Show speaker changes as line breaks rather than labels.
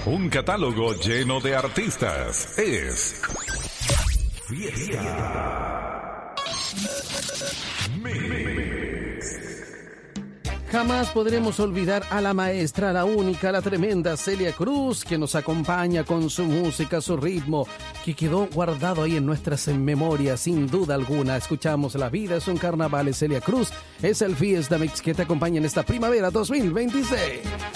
Un catálogo lleno de artistas. Es Fiesta Mix.
Jamás podremos olvidar a la maestra, la única, la tremenda Celia Cruz, que nos acompaña con su música, su ritmo, que quedó guardado ahí en nuestras memorias, sin duda alguna. Escuchamos La vida es un carnaval, Celia Cruz. Es el Fiesta Mix que te acompaña en esta primavera 2026.